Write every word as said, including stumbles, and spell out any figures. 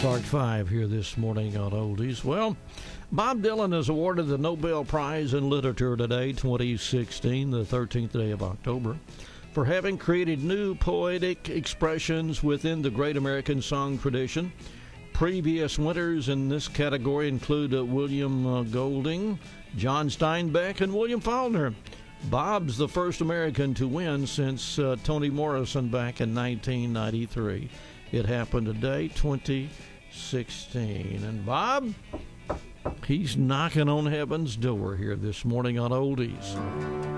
Part five here this morning on Oldies. Well, Bob Dylan is awarded the Nobel Prize in Literature today, twenty sixteen, the thirteenth day of October, for having created new poetic expressions within the great American song tradition. Previous winners in this category include uh, William uh, Golding, John Steinbeck, and William Faulkner. Bob's the first American to win since uh, Toni Morrison back in nineteen ninety-three. It happened today, twenty sixteen. And Bob, he's knocking on heaven's door here this morning on Oldies.